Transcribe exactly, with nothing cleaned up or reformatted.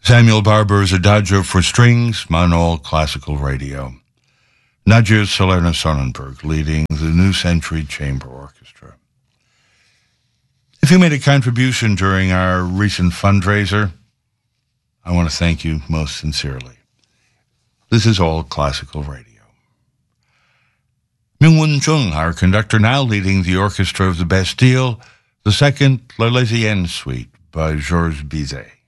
Samuel Barber's Adagio for Strings, Manol Classical Radio. Nadia Salerno Sonnenberg leading the New Century Chamber Orchestra. If you made a contribution during our recent fundraiser, I want to thank you most sincerely. This is all classical radio. Myung-Won Chung, our conductor, now leading the orchestra of the Bastille, the second L'Arlésienne Suite by Georges Bizet.